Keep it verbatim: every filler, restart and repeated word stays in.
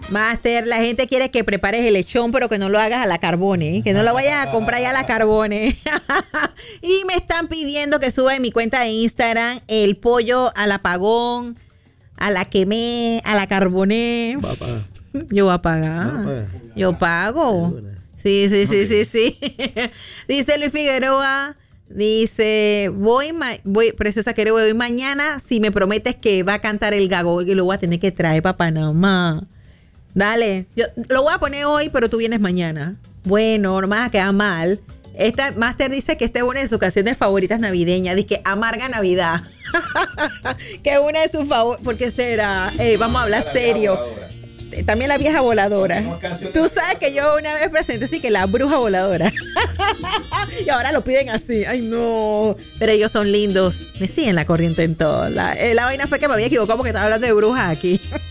Master, la gente quiere que prepares el lechón, pero que no lo hagas a la carbone, ¿eh? Que no lo vayas a comprar ya a la carbone. Y me están pidiendo que suba en mi cuenta de Instagram el pollo al apagón, a la quemé, a la carboné. Papá. Yo voy a pagar. No, Yo pago. Sí, sí, sí, sí, sí. Dice Luis Figueroa. Dice, voy, ma voy, Preciosa que voy mañana si me prometes que va a cantar el gago y lo voy a tener que traer para Panamá. Dale, yo lo voy a poner hoy, pero tú vienes mañana. Bueno, no me vas a quedar mal. Esta Master dice que esta es una de sus canciones favoritas navideñas. Dice que Amarga Navidad. Que es una de sus favoritas. ¿Por qué será? Ey, vamos a hablar serio. También la vieja voladora. Tú sabes que yo una vez presenté así que la bruja voladora. Y ahora lo piden así. Ay, no. Pero ellos son lindos. Me siguen la corriente en todo. La, eh, la vaina fue que me había equivocado porque estaba hablando de brujas aquí.